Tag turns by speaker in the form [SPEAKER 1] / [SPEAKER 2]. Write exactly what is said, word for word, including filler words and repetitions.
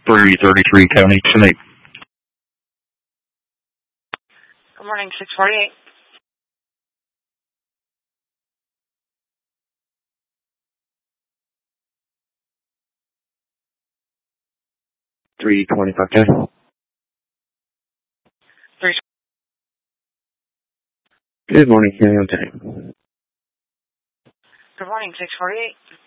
[SPEAKER 1] three thirty-three County Snake.
[SPEAKER 2] Good morning, six forty-eight.
[SPEAKER 1] three twenty-five County.
[SPEAKER 2] Three.
[SPEAKER 1] Good morning, County on time.
[SPEAKER 2] Good morning, six forty-eight.